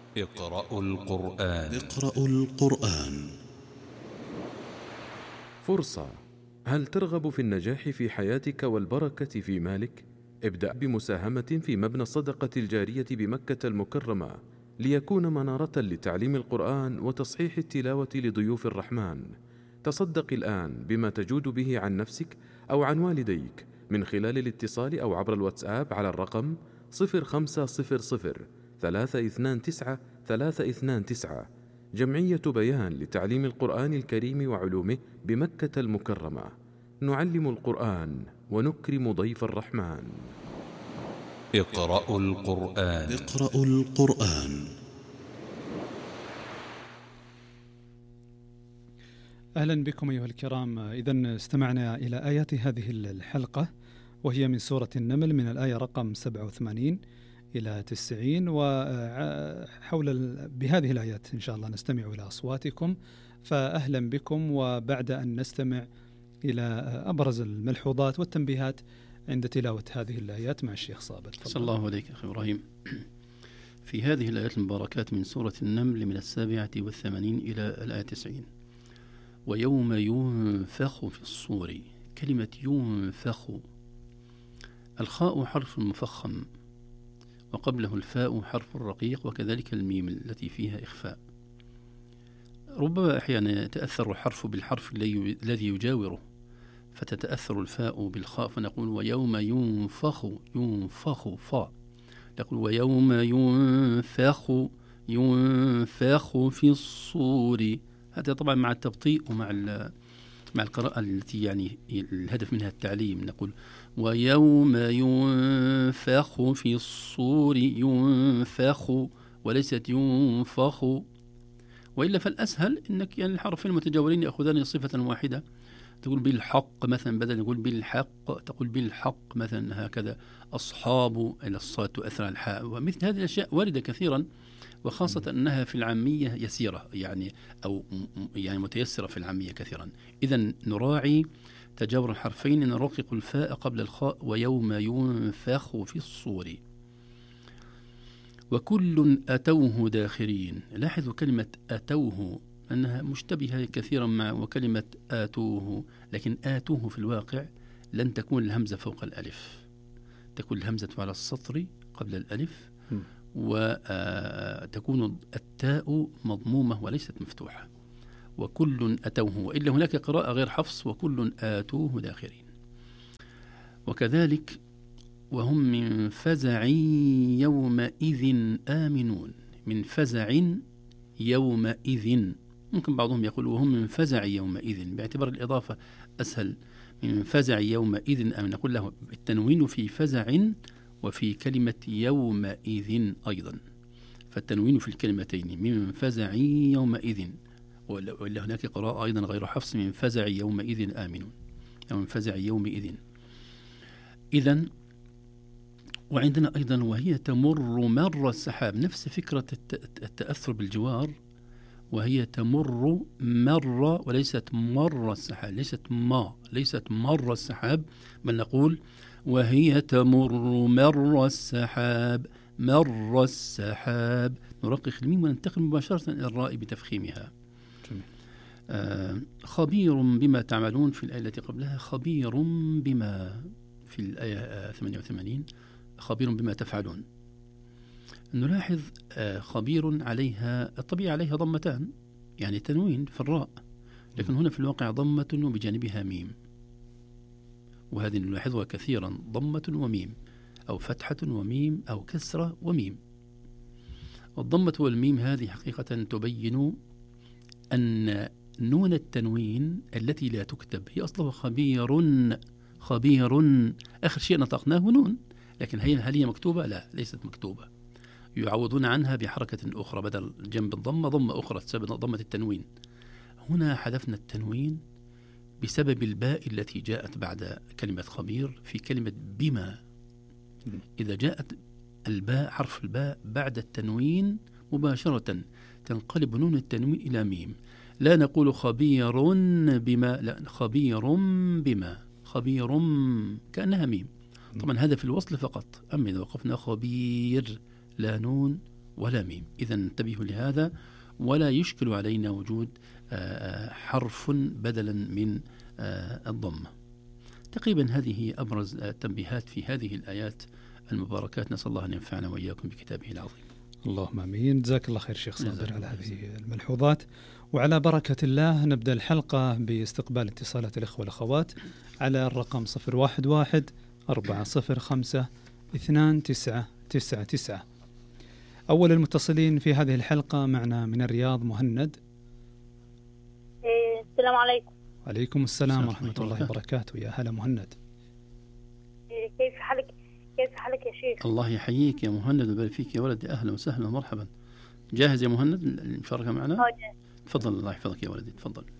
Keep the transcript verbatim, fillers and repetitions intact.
اقرأوا القرآن. اقرأوا القرآن. فرصة. هل ترغب في النجاح في حياتك والبركة في مالك؟ ابدأ بمساهمة في مبنى الصدقة الجارية بمكة المكرمة ليكون منارة لتعليم القرآن وتصحيح التلاوة لضيوف الرحمن. تصدق الآن بما تجود به عن نفسك أو عن والديك من خلال الاتصال أو عبر الواتساب على الرقم صفر خمسة صفر صفر ثلاثة اثنان تسعة ثلاثة اثنان تسعة. جمعية بيان لتعليم القرآن الكريم وعلومه بمكة المكرمة. نعلم القرآن ونكرم ضيف الرحمن. اقرأوا القرآن. اقرأوا القرآن. أهلا بكم أيها الكرام. إذن استمعنا إلى آيات هذه الحلقة، وهي من سورة النمل من الآية رقم سبعة وثمانين إلى تسعين، وحول بهذه الآيات إن شاء الله نستمع إلى أصواتكم. فأهلا بكم، وبعد أن نستمع إلى أبرز الملحوظات والتنبيهات عند تلاوة هذه الآيات مع الشيخ صابر. صلى الله عليك أخي إبراهيم. في هذه الآيات المباركات من سورة النمل من السابعة والثمانين إلى الآية تسعين: ويوم ينفخ في الصور. كلمة ينفخ، الخاء حرف مفخم وقبله الفاء حرف رقيق، وكذلك الميم التي فيها إخفاء. ربما أحيانا يتأثر الحرف بالحرف الذي يجاوره فتتأثر الفاء بالخاء، فنقول ويوم ينفخ ينفخ فاء، نقول ويوم ينفخ ينفخ في الصور. هذا طبعا مع التبطيء ومع مع القراءة التي يعني الهدف منها التعليم. نقول ويوم ينفخ في الصور ينفخ وليست ينفخ، وإلا فالأسهل أنك يعني الحرفين المتجاورين يأخذان صفة واحدة، تقول بالحق مثلا بدل نقول بالحق تقول بالحق مثلا، هكذا أصحاب إلى الصاد تؤثر على الحاء. ومثل هذه الأشياء واردة كثيرا، وخاصة أنها في العامية يسيرة يعني أو يعني متيسرة في العامية كثيرا. إذن نراعي تجاور الحرفين، نرقق الفاء قبل الخاء. ويوم ينفخ في الصور وكل أتوه داخرين. لاحظوا كلمة أتوه أنها مشتبهة كثيرا مع وكلمة آتوه، لكن آتوه في الواقع لن تكون الهمزة فوق الألف، تكون الهمزة على السطر قبل الألف، وتكون التاء مضمومة وليست مفتوحة. وكل أتوه، وإلا هناك قراءة غير حفص وكل آتوه داخرين. وكذلك وهم من فزع يومئذ آمنون. من فزع يومئذ، ممكن بعضهم يقول وهم من فزع يومئذ باعتبار الإضافة أسهل. من فزع يومئذ آمن، نقول له التنوين في فزع وفي كلمة يومئذ أيضا، فالتنوين في الكلمتين من فزع يومئذ. وإلا هناك قراءة أيضا غير حفص من فزع يومئذ آمنون أو من فزع يومئذ. إذن وعندنا أيضا وهي تمر مر السحاب، نفس فكرة التأثر بالجوار، وهي تمر مر وليست مر السحاب، ليست ما ليست مر السحاب، بل نقول وهي تمر مر السحاب مر السحاب. نرقق الميم وننتقل مباشرة إلى الراء بتفخيمها. آه خبير بما تعملون في الآية التي قبلها خبير بما في الآية ثمانية وثمانين خبير بما تفعلون. نلاحظ آه خبير عليها الطبيعة عليها ضمتان، يعني تنوين في الراء، لكن هنا في الواقع ضمة وبجانبها ميم، وهذه نلاحظها كثيرا، ضمة وميم أو فتحة وميم أو كسرة وميم. الضمة والميم هذه حقيقة تبين أن نون التنوين التي لا تكتب هي أصلها خبير خبير، آخر شيء نطقناه نون، لكن هي هل هي مكتوبة؟ لا، ليست مكتوبة. يعوضون عنها بحركة أخرى، بدل جنب الضمة ضمة أخرى تسبب ضمة التنوين. هنا حذفنا التنوين بسبب الباء التي جاءت بعد كلمة خبير في كلمة بما. إذا جاءت الباء حرف الباء بعد التنوين مباشرة تنقلب نون التنوين إلى ميم. لا نقول خبير بما، لا، خبير بما، خبير كأنها ميم. طبعا هذا في الوصل فقط، أما إذا وقفنا خبير لا نون ولا ميم. إذا انتبهوا لهذا، ولا يشكل علينا وجود حرف بدلا من الضمة. تقريبا هذه هي أبرز التنبيهات في هذه الآيات المباركات. نسأل الله أن ينفعنا وإياكم بكتابه العظيم. اللهم آمين. جزاك الله خير شيخ صابر على هذه الملحوظات. وعلى بركة الله نبدأ الحلقة باستقبال اتصالات الإخوة والأخوات على الرقم صفر واحد واحد أربعة صفر خمسة اثنان تسعة تسعة تسعة. أول المتصلين في هذه الحلقة معنا من الرياض مهند. السلام عليكم. عليكم السلام ورحمة الله وبركاته. يا هلا مهند. كيف حالك كيف حالك يا شيخ؟ الله يحييك يا مهند ويبارك فيك يا ولدي. أهلا وسهلا ومرحبا. جاهز يا مهند المشاركة معنا؟ اه جاهز. تفضل. الله يحفظك يا ولدي. تفضل.